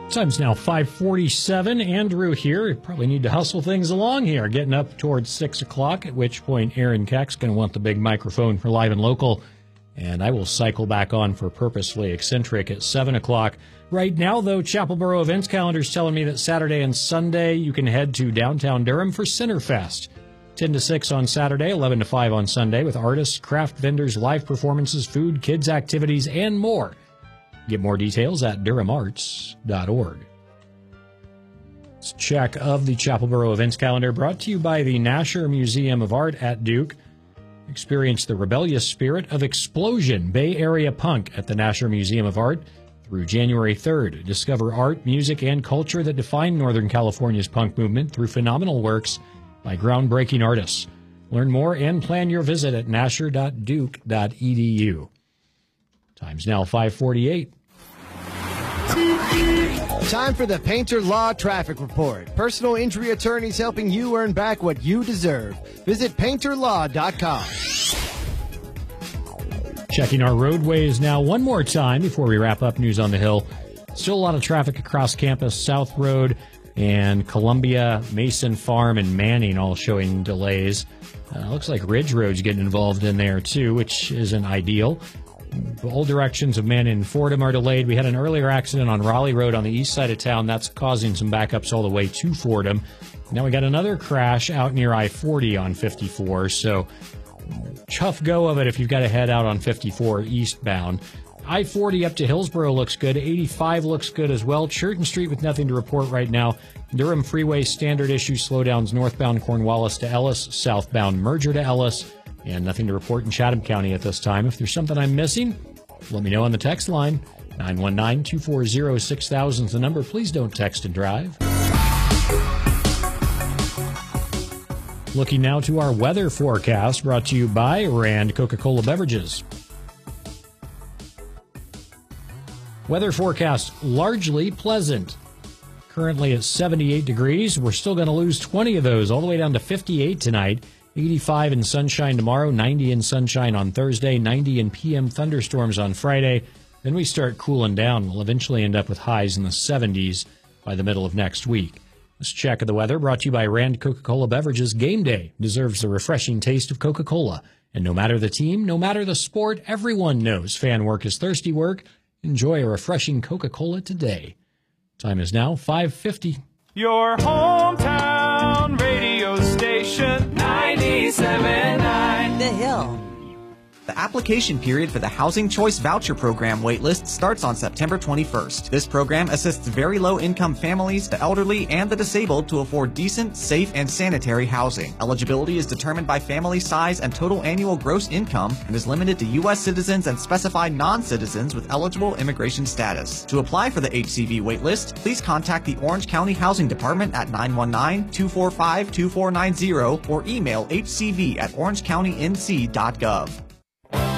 Time's now 5:47. Andrew here. Probably need to hustle things along here. Getting up towards 6 o'clock, at which point Aaron Keck's going to want the big microphone for Live and Local. And I will cycle back on for Purposely Eccentric at 7 o'clock. Right now, though, Chapelboro events calendar is telling me that Saturday and Sunday you can head to downtown Durham for Centerfest. 10 to 6 on Saturday, 11 to 5 on Sunday, with artists, craft vendors, live performances, food, kids' activities, and more. Get more details at durhamarts.org. It's a check of the Chapelboro events calendar brought to you by the Nasher Museum of Art at Duke. Experience the rebellious spirit of Explosion Bay Area Punk at the Nasher Museum of Art through January 3rd. Discover art, music, and culture that define Northern California's punk movement through phenomenal works by groundbreaking artists. Learn more and plan your visit at nasher.duke.edu. Time's now 5:48. Time for the Painter Law Traffic Report. Personal injury attorneys helping you earn back what you deserve. Visit painterlaw.com. Checking our roadways now one more time before we wrap up News on the Hill. Still a lot of traffic across campus. South Road and Columbia, Mason Farm, and Manning all showing delays. Looks like Ridge Road's getting involved in there too, which isn't ideal. All directions of Manning and Fordham are delayed. We had an earlier accident on Raleigh Road on the east side of town. That's causing some backups all the way to Fordham. Now we got another crash out near I-40 on 54, so tough go of it if you've got to head out on 54 eastbound. I-40 up to Hillsborough looks good. 85 looks good as well. Churton Street with nothing to report right now. Durham Freeway standard issue slowdowns northbound Cornwallis to Ellis, southbound Merger to Ellis. And nothing to report in Chatham County at this time. If there's something I'm missing, let me know on the text line. 919-240-6000 is the number. Please don't text and drive. Looking now to our weather forecast, brought to you by Rand Coca-Cola Beverages. Weather forecast largely pleasant. Currently at 78 degrees. We're still going to lose 20 of those all the way down to 58 tonight. 85 in sunshine tomorrow, 90 in sunshine on Thursday, 90 in PM thunderstorms on Friday. Then we start cooling down. We'll eventually end up with highs in the 70s by the middle of next week. This check of the weather brought to you by Rand Coca-Cola Beverages. Game day deserves the refreshing taste of Coca-Cola. And no matter the team, no matter the sport, everyone knows fan work is thirsty work. Enjoy a refreshing Coca-Cola today. Time is now 5:50. Your hometown radio station, 97.9 The Hill. The application period for the Housing Choice Voucher Program waitlist starts on September 21st. This program assists very low-income families, the elderly, and the disabled to afford decent, safe, and sanitary housing. Eligibility is determined by family size and total annual gross income and is limited to U.S. citizens and specified non-citizens with eligible immigration status. To apply for the HCV waitlist, please contact the Orange County Housing Department at 919-245-2490 or email hcv@orangecountync.gov.